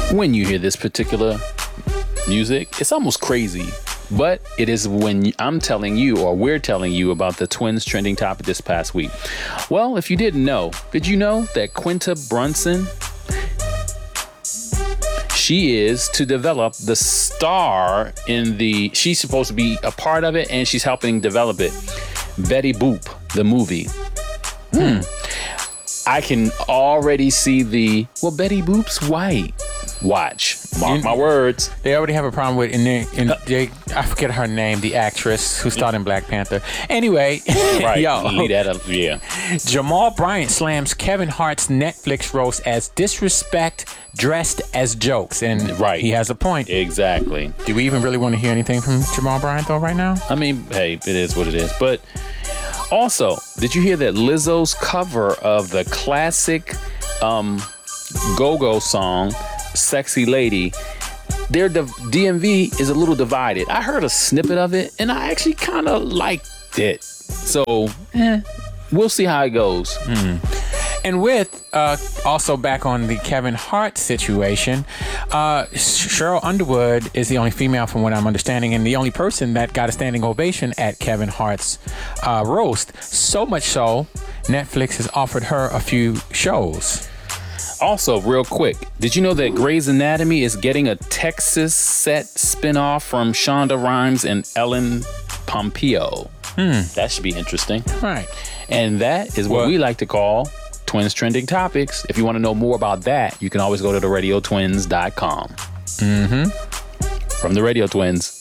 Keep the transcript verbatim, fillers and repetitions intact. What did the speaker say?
when you hear this particular music, it's almost crazy. But it is when I'm telling you, or we're telling you, about the Twins trending topic this past week. Well, if you didn't know, did you know that Quinta Brunson, she is to develop the star in the, she's supposed to be a part of it, and she's helping develop it. Betty Boop, the movie. Hmm. I can already see the, well, Betty Boop's white. Watch. Mark my words. They already have a problem with, in, in they, I forget her name, the actress who starred in Black Panther. Anyway, right. yo, Leave that up. Yeah. Jamal Bryant slams Kevin Hart's Netflix roast as disrespect dressed as jokes. And right. He has a point. Exactly. Do we even really want to hear anything from Jamal Bryant, though, right now? I mean, hey, it is what it is. But also, did you hear that Lizzo's cover of the classic um, Go-Go song, Sexy Lady, their D M V is a little divided. I heard a snippet of it and I actually kind of liked it. So, eh, we'll see how it goes. Mm. And with uh, also back on the Kevin Hart situation, uh, Cheryl Underwood is the only female, from what I'm understanding, and the only person that got a standing ovation at Kevin Hart's uh, roast. So much so, Netflix has offered her a few shows. Also, real quick, did you know that Grey's Anatomy is getting a Texas set spinoff from Shonda Rhimes and Ellen Pompeo? Hmm. That should be interesting. Right. And that is what, what we like to call Twins Trending Topics. If you want to know more about that, you can always go to the radio twins dot com. Mm-hmm. From the Radio Twins.